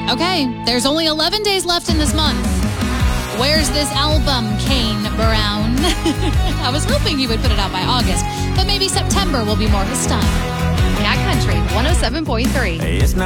Okay, there's only 11 days left in this month. Where's this album, Kane Brown? I was hoping he would put it out by August, but maybe September will be more his style. Cat Country 107.3. It's not